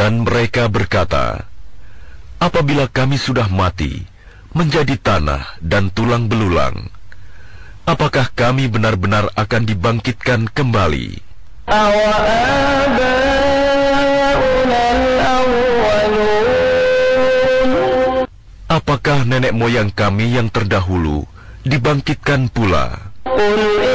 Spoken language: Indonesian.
Dan mereka berkata, apabila kami sudah mati, menjadi tanah dan tulang belulang, apakah kami benar-benar akan dibangkitkan kembali? Apakah nenek moyang kami yang terdahulu dibangkitkan pula?